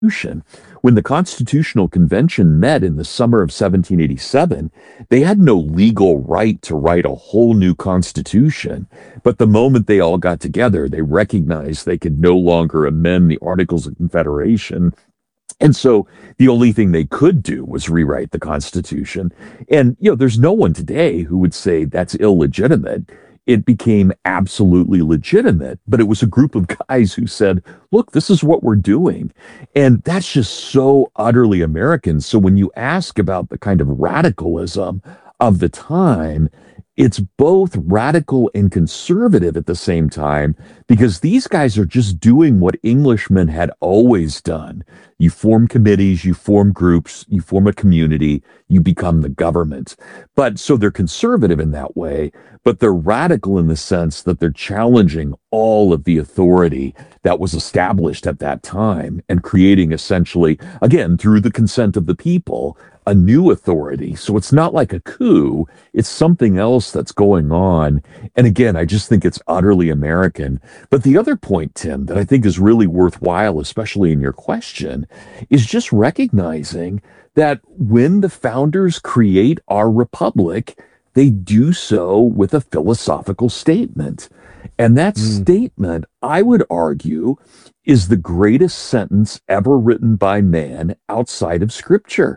Constitution. When the Constitutional Convention met in the summer of 1787, they had no legal right to write a whole new constitution. But the moment they all got together, they recognized they could no longer amend the Articles of Confederation. And so the only thing they could do was rewrite the Constitution. And, there's no one today who would say that's illegitimate. It became absolutely legitimate, but it was a group of guys who said, look, this is what we're doing. And that's just so utterly American. So when you ask about the kind of radicalism of the time, it's both radical and conservative at the same time because these guys are just doing what Englishmen had always done. You form committees, you form groups, you form a community, you become the government. But so they're conservative in that way, but they're radical in the sense that they're challenging all of the authority that was established at that time and creating essentially, again, through the consent of the people, a new authority. So it's not like a coup, it's something else that's going on. And again, I just think it's utterly American. But the other point, Tim, that I think is really worthwhile, especially in your question, is just recognizing that when the founders create our republic, they do so with a philosophical statement. And that statement, I would argue, is the greatest sentence ever written by man outside of Scripture.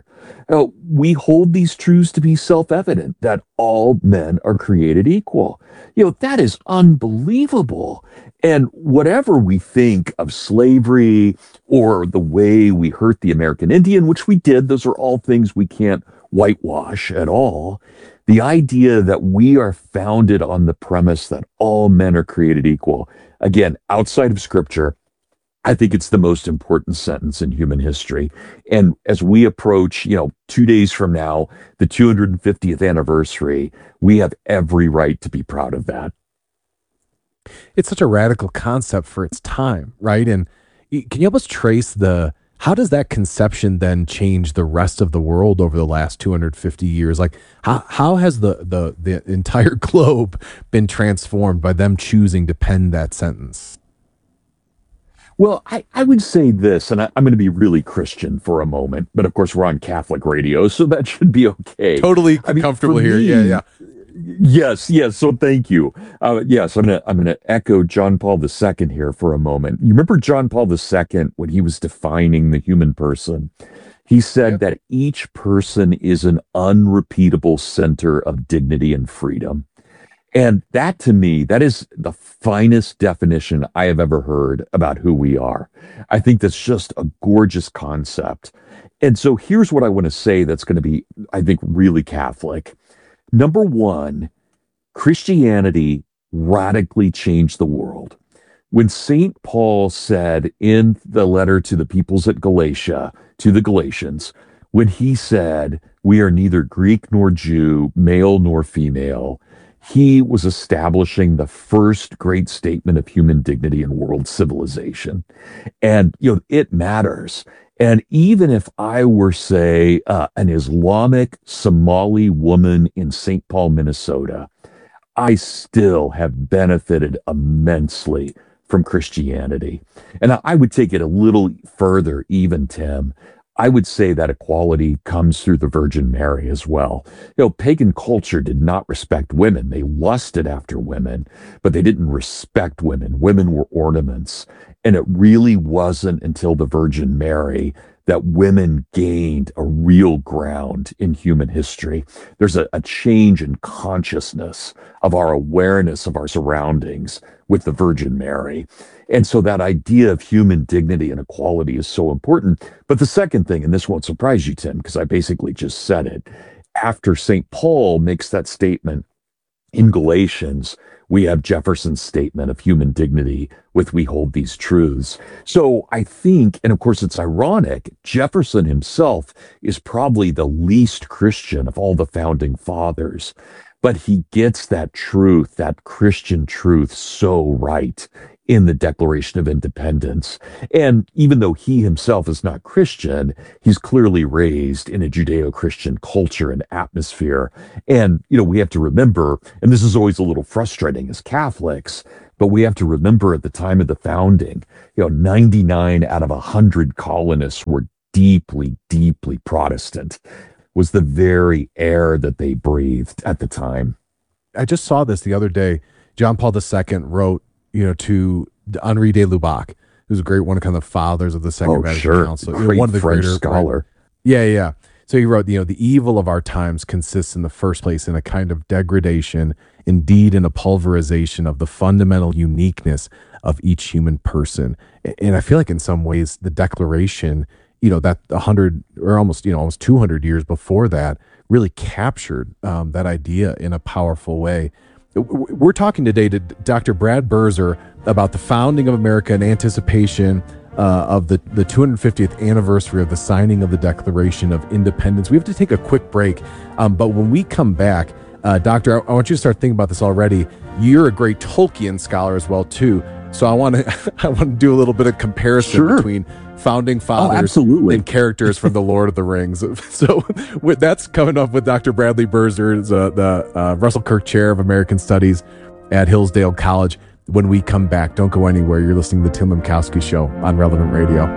We hold these truths to be self-evident that all men are created equal. That is unbelievable. And whatever we think of slavery or the way we hurt the American Indian, which we did, those are all things we can't whitewash at all. The idea that we are founded on the premise that all men are created equal, again, outside of Scripture, I think it's the most important sentence in human history. And as we approach, 2 days from now, the 250th anniversary, we have every right to be proud of that. It's such a radical concept for its time, right? And can you help us trace how does that conception then change the rest of the world over the last 250 years? Like how has the entire globe been transformed by them choosing to pen that sentence? Well, I would say this, and I'm going to be really Christian for a moment, but of course we're on Catholic radio, so that should be okay. Totally I mean, for comfortable here. Yeah, me, yeah. yes, yes. So thank you. Yes, I'm gonna echo John Paul II here for a moment. You remember John Paul II when he was defining the human person? He said Yep. that each person is an unrepeatable center of dignity and freedom. And that to me, that is the finest definition I have ever heard about who we are. I think that's just a gorgeous concept. And so here's what I want to say that's going to be, I think, really Catholic. Number one, Christianity radically changed the world. When St. Paul said in the letter to the peoples at Galatia, to the Galatians, when he said, we are neither Greek nor Jew, male nor female, he was establishing the first great statement of human dignity in world civilization. And, it matters. And even if I were, say, an Islamic Somali woman in St. Paul, Minnesota, I still have benefited immensely from Christianity. And I would take it a little further, even, Tim. I would say that equality comes through the Virgin Mary as well. Pagan culture did not respect women. They lusted after women, but they didn't respect women. Women were ornaments. And it really wasn't until the Virgin Mary that women gained a real ground in human history. There's a change in consciousness of our awareness of our surroundings with the Virgin Mary. And so that idea of human dignity and equality is so important. But the second thing, and this won't surprise you, Tim, because I basically just said it, after St. Paul makes that statement in Galatians, we have Jefferson's statement of human dignity with we hold these truths. So I think, and of course it's ironic, Jefferson himself is probably the least Christian of all the founding fathers, but he gets that truth, that Christian truth so right in the Declaration of Independence. And even though he himself is not Christian, he's clearly raised in a Judeo-Christian culture and atmosphere. And, we have to remember, and this is always a little frustrating as Catholics, But we have to remember at the time of the founding, 99 out of 100 colonists were deeply, deeply Protestant, was the very air that they breathed at the time. I just saw this the other day. John Paul II wrote, to Henri de Lubac, who's a great one of kind of the fathers of the Second Vatican Council. Great One of the French greater scholar. Yeah. So he wrote, the evil of our times consists in the first place in a kind of degradation, indeed in a pulverization of the fundamental uniqueness of each human person. And I feel like in some ways the Declaration, that 100 or almost 200 years before that really captured that idea in a powerful way. We're talking today to Dr. Brad Birzer about the founding of America in anticipation of the 250th anniversary of the signing of the Declaration of Independence. We have to take a quick break, but when we come back, Doctor, I want you to start thinking about this already. You're a great Tolkien scholar as well too, so I want to do a little bit of comparison between founding fathers and characters from the Lord of the Rings. So that's coming up with Dr. Bradley Birzer, the Russell Kirk Chair of American Studies at Hillsdale College. When we come back, don't go anywhere. You're listening to the Tim Lemkowski Show on Relevant Radio.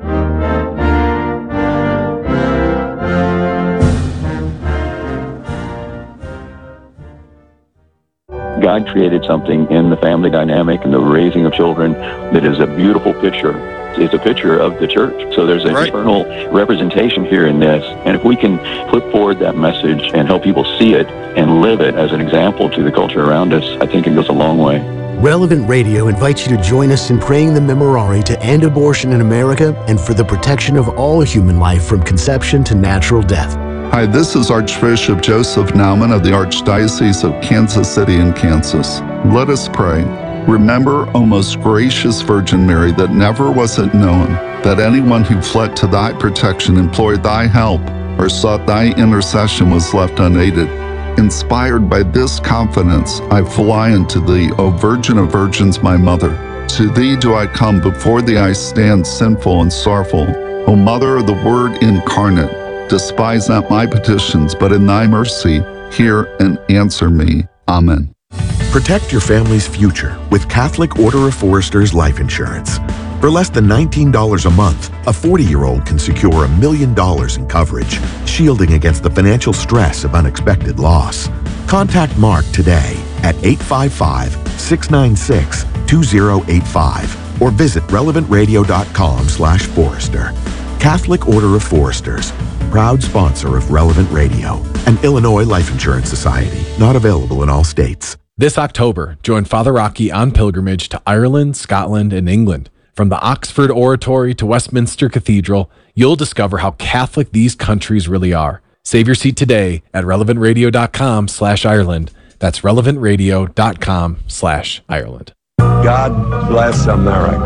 God created something in the family dynamic and the raising of children that is a beautiful picture. It's a picture of the church. So there's an eternal representation here in this. And if we can put forward that message and help people see it and live it as an example to the culture around us, I think it goes a long way. Relevant Radio invites you to join us in praying the Memorare to end abortion in America and for the protection of all human life from conception to natural death. Hi, this is Archbishop Joseph Naumann of the Archdiocese of Kansas City in Kansas. Let us pray. Remember, O most gracious Virgin Mary, that never was it known that anyone who fled to thy protection, implored thy help, or sought thy intercession was left unaided. Inspired by this confidence, I fly unto thee, O Virgin of Virgins, my Mother. To thee do I come, before thee I stand sinful and sorrowful. O Mother of the Word incarnate, despise not my petitions, but in thy mercy hear and answer me. Amen. Protect your family's future with Catholic Order of Foresters Life Insurance. For less than $19 a month, a 40-year-old can secure $1 million in coverage, shielding against the financial stress of unexpected loss. Contact Mark today at 855-696-2085 or visit relevantradio.com/Forester. Catholic Order of Foresters, proud sponsor of Relevant Radio, an Illinois Life Insurance Society, not available in all states. This October, join Father Rocky on pilgrimage to Ireland, Scotland, and England. From the Oxford Oratory to Westminster Cathedral, you'll discover how Catholic these countries really are. Save your seat today at relevantradio.com/Ireland. That's relevantradio.com/Ireland. God bless America.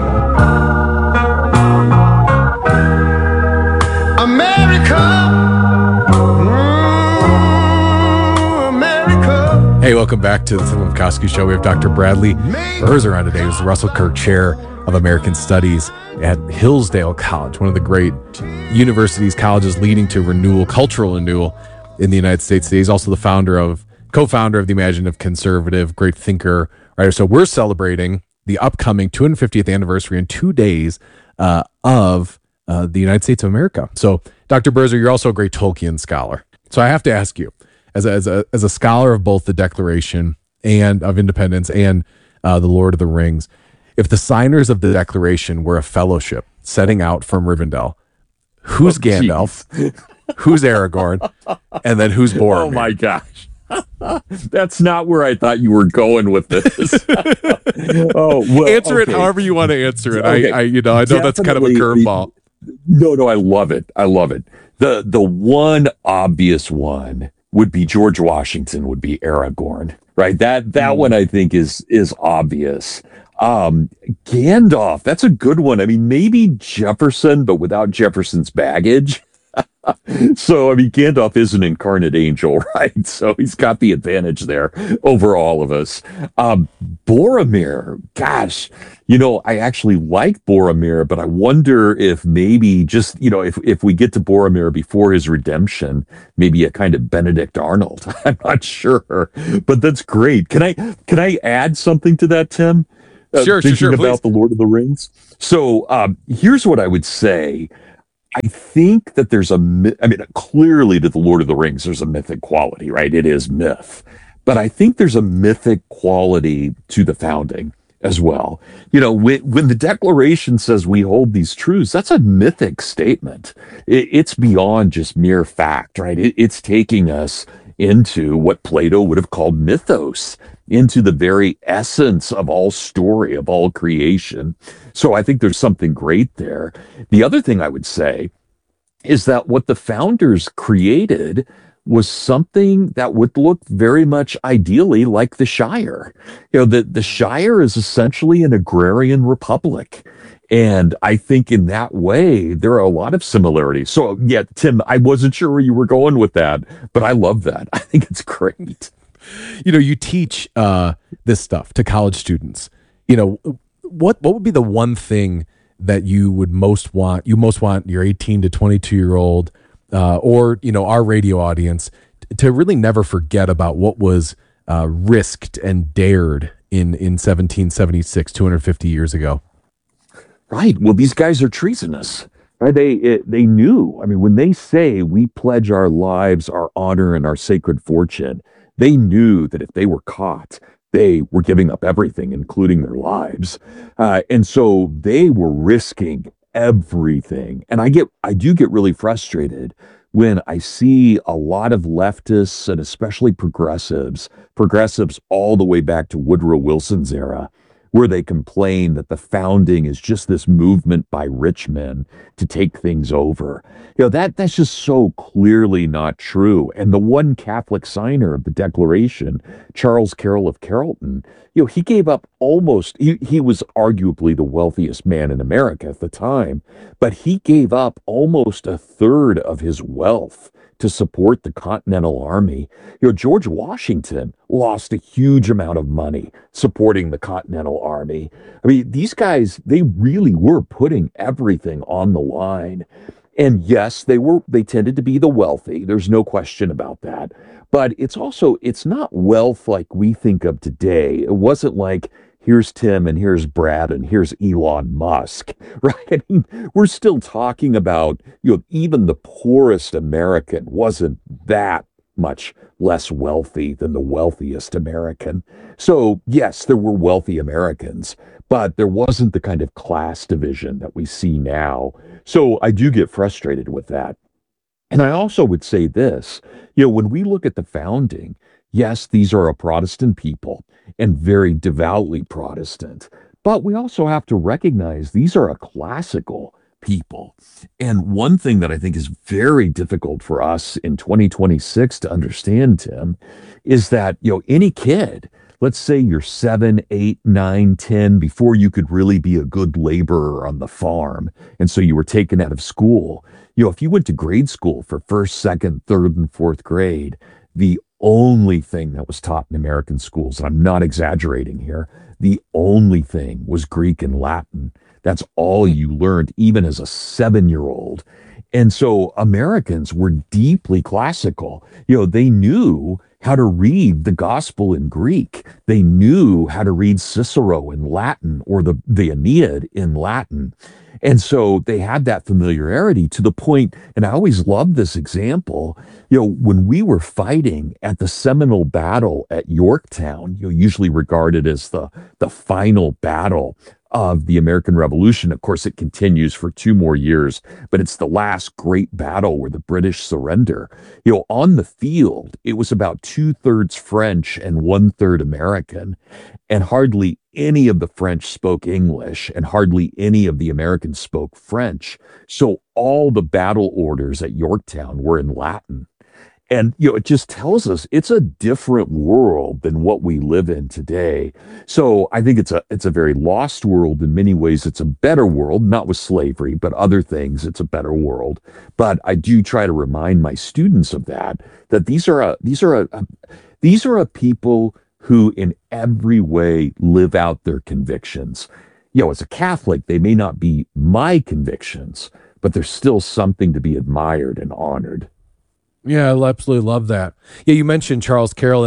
America. Hey, welcome back to the Tim Lemkowski Show. We have Dr. Bradley Birzer on today, who's the Russell Kirk Chair of American Studies at Hillsdale College, one of the great universities, colleges leading to renewal, cultural renewal in the United States today. He's also the co-founder of the Imaginative Conservative, great thinker, writer. So we're celebrating the upcoming 250th anniversary in 2 days of the United States of America. So, Dr. Birzer, you're also a great Tolkien scholar. So I have to ask you, as a scholar of both the Declaration and of Independence and the Lord of the Rings, if the signers of the Declaration were a fellowship setting out from Rivendell, who's Gandalf, who's Aragorn, and then who's Boromir? Oh my gosh. That's not where I thought you were going with this. Answer it however you want to answer it. Okay. I know that's kind of a curveball. No, I love it. The one obvious one would be George Washington, would be Aragorn, right? That one I think is obvious. Gandalf, that's a good one. I mean, maybe Jefferson, but without Jefferson's baggage. So, I mean, Gandalf is an incarnate angel, right? So he's got the advantage there over all of us. Boromir, gosh, I actually like Boromir, but I wonder if maybe just, if we get to Boromir before his redemption, maybe a kind of Benedict Arnold. I'm not sure, but that's great. Can I add something to that, Tim? thinking please. about the Lord of the Rings. So here's what I would say. I think that there's clearly to the Lord of the Rings, there's a mythic quality, right? It is myth. But I think there's a mythic quality to the founding as well. When the Declaration says we hold these truths, that's a mythic statement. It's beyond just mere fact, right? It's taking us into what Plato would have called mythos, into the very essence of all story, of all creation. So I think there's something great there. The other thing I would say is that what the founders created was something that would look very much ideally like the Shire. The Shire is essentially an agrarian republic. And I think in that way, there are a lot of similarities. So, yeah, Tim, I wasn't sure where you were going with that, but I love that. I think it's great. You teach this stuff to college students. What would be the one thing that you most want your 18 to 22-year-old or our radio audience to really never forget about what was risked and dared in 1776, 250 years ago? Right. Well, these guys are treasonous. Right? They knew. I mean, when they say we pledge our lives, our honor, and our sacred fortune, they knew that if they were caught, they were giving up everything, including their lives. And so they were risking everything. And I do get really frustrated when I see a lot of leftists and especially progressives all the way back to Woodrow Wilson's era, where they complain that the founding is just this movement by rich men to take things over. That's just so clearly not true. And the one Catholic signer of the Declaration, Charles Carroll of Carrollton, he gave up he was arguably the wealthiest man in America at the time, but he gave up almost a third of his wealth to support the Continental Army. George Washington lost a huge amount of money supporting the Continental Army. I mean, these guys, they really were putting everything on the line. And yes, they tended to be the wealthy. There's no question about that. But it's not wealth like we think of today. It wasn't like, here's Tim and here's Brad and here's Elon Musk, right? I mean, we're still talking about, even the poorest American wasn't that much less wealthy than the wealthiest American. So yes, there were wealthy Americans, but there wasn't the kind of class division that we see now. So I do get frustrated with that. And I also would say this, when we look at the founding, yes, these are a Protestant people and very devoutly Protestant, but we also have to recognize these are a classical people. And one thing that I think is very difficult for us in 2026 to understand, Tim, is that, any kid, let's say you're 7, 8, 9, 10, before you could really be a good laborer on the farm. And so you were taken out of school. If you went to grade school for first, second, third, and fourth grade, the only thing that was taught in American schools, and I'm not exaggerating here, the only thing was Greek and Latin. That's all you learned, even as a 7-year-old. And so Americans were deeply classical. They knew how to read the gospel in Greek. They knew how to read Cicero in Latin or the Aeneid in Latin. And so they had that familiarity to the point, and I always loved this example, when we were fighting at the seminal battle at Yorktown, usually regarded as the final battle of the American Revolution. Of course, it continues for 2 more years, but it's the last great battle where the British surrender. On the field, it was about 2/3 French and 1/3 American, and hardly any of the French spoke English, and hardly any of the Americans spoke French. So all the battle orders at Yorktown were in Latin. And, it just tells us it's a different world than what we live in today. So I think it's a very lost world. In many ways, it's a better world, not with slavery, but other things. It's a better world. But I do try to remind my students of that these are a people who in every way live out their convictions. As a Catholic, they may not be my convictions, but there's still something to be admired and honored. Yeah, I absolutely love that. Yeah, you mentioned Charles Carroll.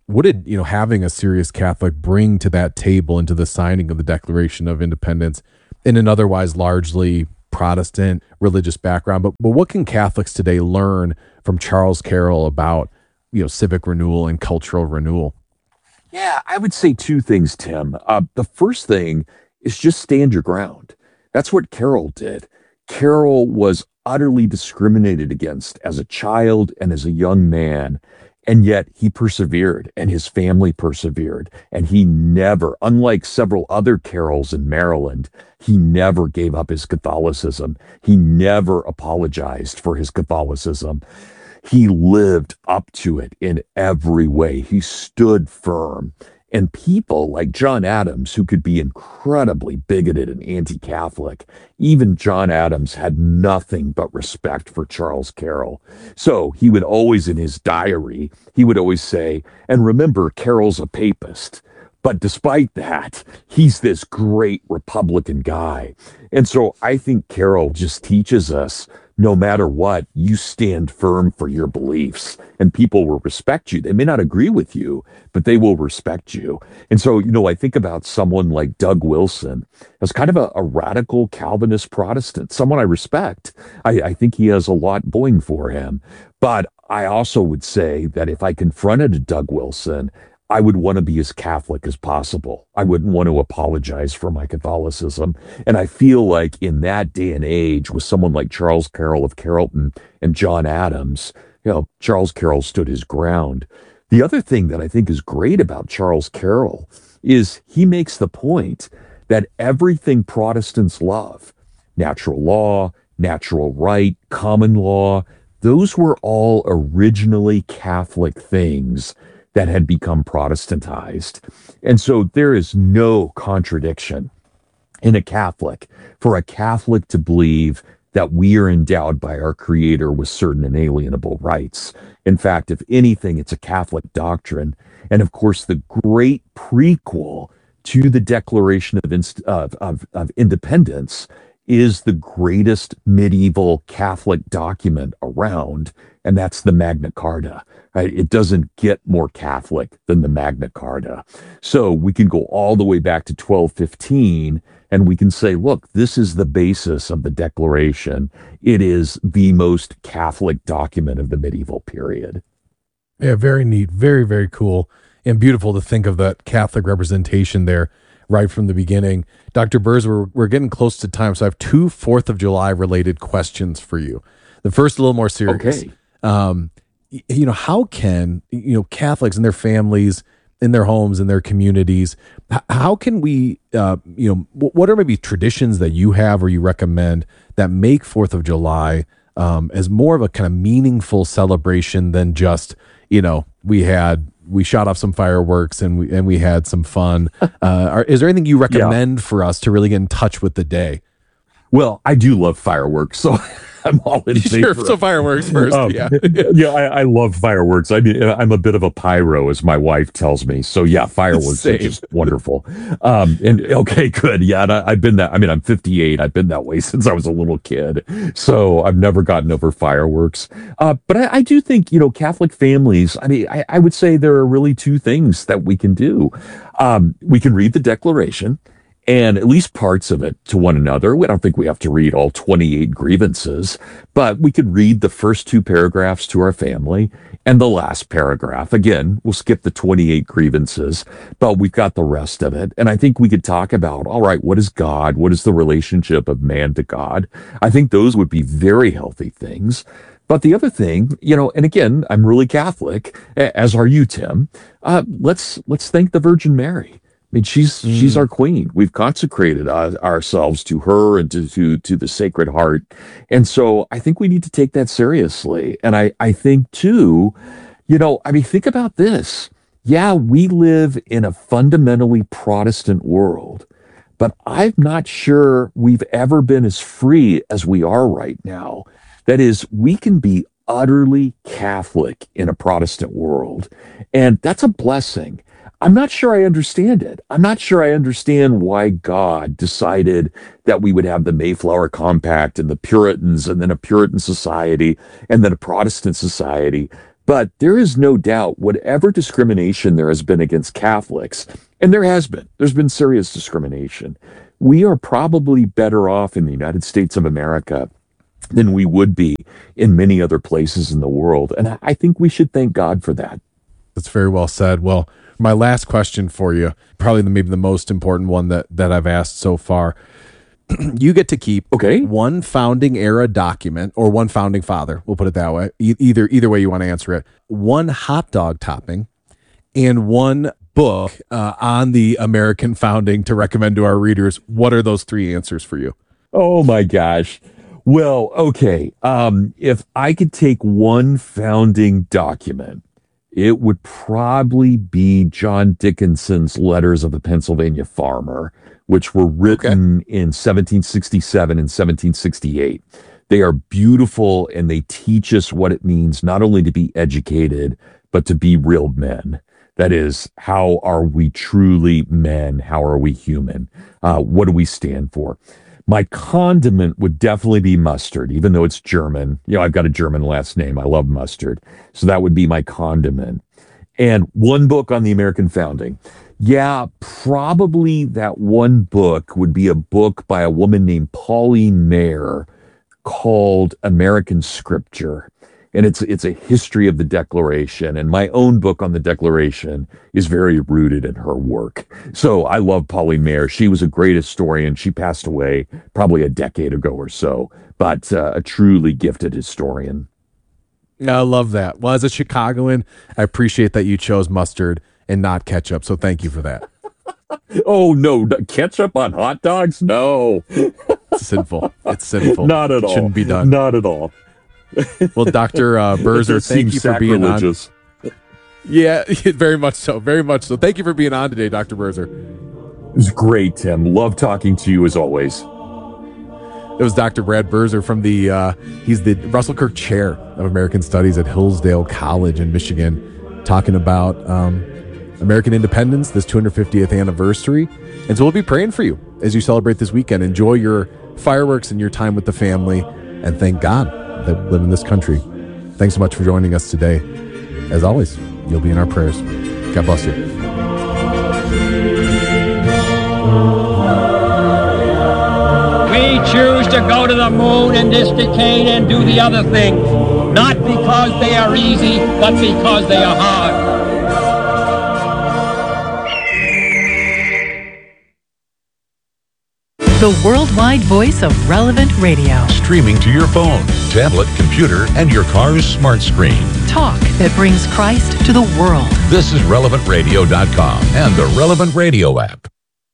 what did, having a serious Catholic bring to that table into the signing of the Declaration of Independence in an otherwise largely Protestant religious background? But what can Catholics today learn from Charles Carroll about, civic renewal and cultural renewal? Yeah, I would say two things, Tim. The first thing is just stand your ground. That's what Carroll did. Carroll was utterly discriminated against as a child and as a young man, and yet he persevered and his family persevered. And he never, unlike several other Carrolls in Maryland, he never gave up his Catholicism. He never apologized for his Catholicism. He lived up to it in every way. He stood firm. And people like John Adams, who could be incredibly bigoted and anti-Catholic, even John Adams had nothing but respect for Charles Carroll. So he would always, in his diary, he would always say, and remember, Carroll's a papist. But despite that, he's this great Republican guy. And so I think Carroll just teaches us, no matter what, you stand firm for your beliefs and people will respect you. They may not agree with you, but they will respect you. And so, I think about someone like Doug Wilson as kind of a radical Calvinist Protestant, someone I respect. I think he has a lot going for him. But I also would say that if I confronted a Doug Wilson, I would want to be as Catholic as possible. I wouldn't want to apologize for my Catholicism. And I feel like in that day and age, with someone like Charles Carroll of Carrollton and John Adams, Charles Carroll stood his ground. The other thing that I think is great about Charles Carroll is he makes the point that everything Protestants love, natural law, natural right, common law, those were all originally Catholic things that had become Protestantized. And so there is no contradiction in a Catholic for a Catholic to believe that we are endowed by our Creator with certain inalienable rights. In fact, if anything, it's a Catholic doctrine. And of course, the great prequel to the Declaration of Independence is the greatest medieval Catholic document around, and that's the Magna Carta. Right? It doesn't get more Catholic than the Magna Carta. So we can go all the way back to 1215, and we can say, look, this is the basis of the Declaration. It is the most Catholic document of the medieval period. Yeah, very neat. Very, very cool. And beautiful to think of that Catholic representation there right from the beginning. Dr. Burrs, we're getting close to time, so I have two 4th of July related questions for you. The first, a little more serious. Okay. How can, Catholics and their families, in their homes, in their communities, how can we, what are maybe traditions that you have or you recommend that make 4th of July as more of a kind of meaningful celebration than just, we shot off some fireworks and we had some fun. Is there anything you recommend for us to really get in touch with the day? Well, I do love fireworks, so I'm all in favor. Sure, so fireworks first. I love fireworks. I mean, I'm a bit of a pyro, as my wife tells me. So yeah, fireworks are just wonderful. And okay, good. Yeah, and I've been that. I mean, I'm 58. I've been that way since I was a little kid. So I've never gotten over fireworks. But I do think, Catholic families. I mean, I would say there are really two things that we can do. We can read the Declaration, and at least parts of it to one another. I don't think we have to read all 28 grievances, but we could read the first 2 paragraphs to our family and the last paragraph. Again, we'll skip the 28 grievances, but we've got the rest of it. And I think we could talk about, all right, what is God? What is the relationship of man to God? I think those would be very healthy things. But the other thing, and again, I'm really Catholic, as are you, Tim. Let's thank the Virgin Mary. I mean, she's our queen. We've consecrated ourselves to her and to the Sacred Heart. And so I think we need to take that seriously. And I think too, think about this. Yeah, we live in a fundamentally Protestant world, but I'm not sure we've ever been as free as we are right now. That is, we can be utterly Catholic in a Protestant world, and that's a blessing. I'm not sure I understand it. I'm not sure I understand why God decided that we would have the Mayflower Compact and the Puritans and then a Puritan society and then a Protestant society. But there is no doubt, whatever discrimination there has been against Catholics, and there's been serious discrimination, we are probably better off in the United States of America than we would be in many other places in the world. And I think we should thank God for that. That's very well said. Well, my last question for you, probably maybe the most important one that I've asked so far. You get to keep one founding era document, or one founding father, we'll put it that way. Either way you want to answer it. One hot dog topping and one book on the American founding to recommend to our readers. What are those three answers for you? Oh my gosh. Well, okay. If I could take one founding document, it would probably be John Dickinson's Letters of the Pennsylvania Farmer, which were written in 1767 and 1768. They are beautiful, and they teach us what it means not only to be educated, but to be real men. That is, how are we truly men? How are we human? What do we stand for? My condiment would definitely be mustard, even though it's German. I've got a German last name. I love mustard. So that would be my condiment. And one book on the American founding. Yeah, probably that one book would be a book by a woman named Pauline Maier called American Scripture. And it's a history of the Declaration. And my own book on the Declaration is very rooted in her work. So I love Pauline Maier. She was a great historian. She passed away probably a decade ago or so, but a truly gifted historian. I love that. Well, as a Chicagoan, I appreciate that you chose mustard and not ketchup. So thank you for that. Oh, no. Ketchup on hot dogs? No. It's sinful. It's sinful. Not at all. It shouldn't be done. Not at all. Well, Dr. Berzer, thank you for being on. Yeah, very much so. Very much so. Thank you for being on today, Dr. Berzer. It was great, Tim. Love talking to you as always. It was Dr. Brad Berzer from he's the Russell Kirk Chair of American Studies at Hillsdale College in Michigan, talking about American independence, this 250th anniversary. And so we'll be praying for you as you celebrate this weekend. Enjoy your fireworks and your time with the family, and thank God that we live in this country. Thanks so much for joining us today. As always, you'll be in our prayers. God bless you. We choose to go to the moon in this decade and do the other things, not because they are easy, but because they are hard. The worldwide voice of Relevant Radio. Streaming to your phone, tablet, computer, and your car's smart screen. Talk that brings Christ to the world. This is RelevantRadio.com and the Relevant Radio app.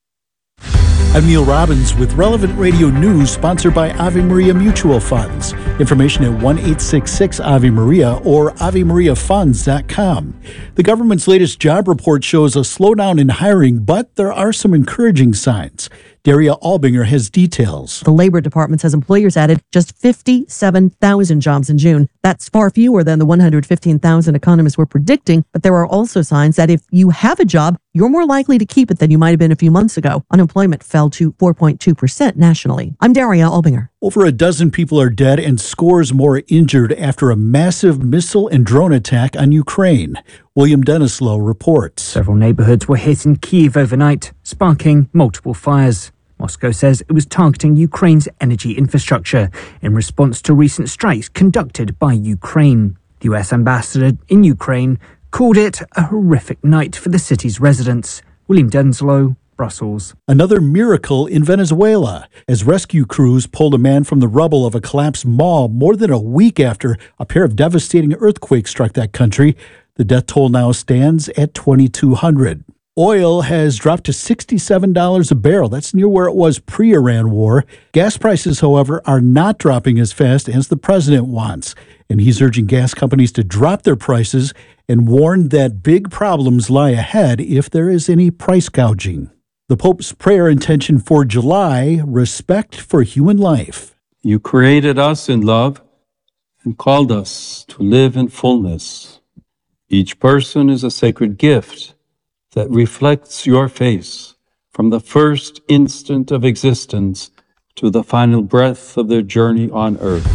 I'm Neil Robbins with Relevant Radio News, sponsored by Ave Maria Mutual Funds. Information at 1-866-AVE-MARIA or AveMariaFunds.com. The government's latest job report shows a slowdown in hiring, but there are some encouraging signs. Daria Albinger has details. The Labor Department says employers added just 57,000 jobs in June. That's far fewer than the 115,000 economists were predicting, but there are also signs that if you have a job, you're more likely to keep it than you might have been a few months ago. Unemployment fell to 4.2% nationally. I'm Daria Albinger. Over a dozen people are dead and scores more injured after a massive missile and drone attack on Ukraine. William Denislow reports. Several neighborhoods were hit in Kyiv overnight, sparking multiple fires. Moscow says it was targeting Ukraine's energy infrastructure in response to recent strikes conducted by Ukraine. The US ambassador in Ukraine called it a horrific night for the city's residents. William Denslow, Brussels. Another miracle in Venezuela, as rescue crews pulled a man from the rubble of a collapsed mall more than a week after a pair of devastating earthquakes struck that country. The death toll now stands at 2,200. Oil has dropped to $67 a barrel. That's near where it was pre-Iran war. Gas prices, however, are not dropping as fast as the president wants. And he's urging gas companies to drop their prices and warned that big problems lie ahead if there is any price gouging. The Pope's prayer intention for July, respect for human life. You created us in love and called us to live in fullness. Each person is a sacred gift that reflects your face from the first instant of existence to the final breath of their journey on earth.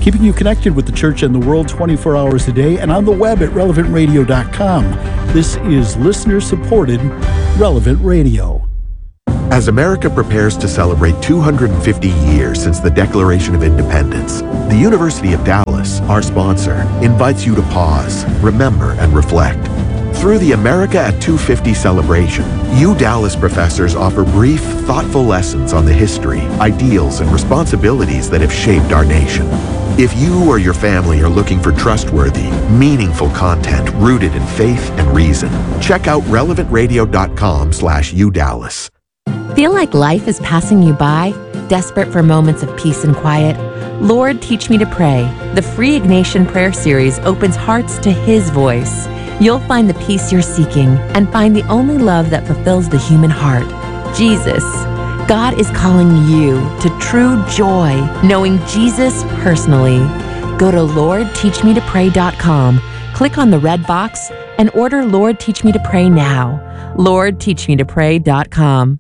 keeping you connected with the church and the world 24 hours a day and on the web at relevantradio.com. This is listener-supported Relevant Radio. As America prepares to celebrate 250 years since the Declaration of Independence, the University of Dallas, our sponsor, invites you to pause, remember, and reflect. Through the America at 250 celebration, Dallas professors offer brief, thoughtful lessons on the history, ideals, and responsibilities that have shaped our nation. If you or your family are looking for trustworthy, meaningful content rooted in faith and reason, check out relevantradio.com/UDallas. Feel like life is passing you by? Desperate for moments of peace and quiet? Lord, Teach Me to Pray. The free Ignatian prayer series opens hearts to His voice. You'll find the peace you're seeking and find the only love that fulfills the human heart, Jesus. God is calling you to true joy, knowing Jesus personally. Go to LordTeachMeToPray.com, click on the red box, and order Lord Teach Me to Pray now. LordTeachMeToPray.com.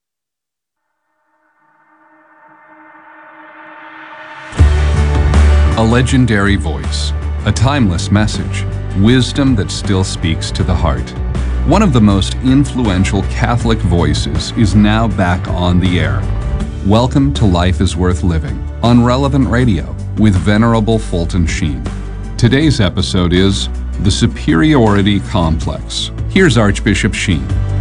A legendary voice, a timeless message, wisdom that still speaks to the heart. One of the most influential Catholic voices is now back on the air. Welcome to Life is Worth Living on Relevant Radio with Venerable Fulton Sheen. Today's episode is The Superiority Complex. Here's Archbishop Sheen.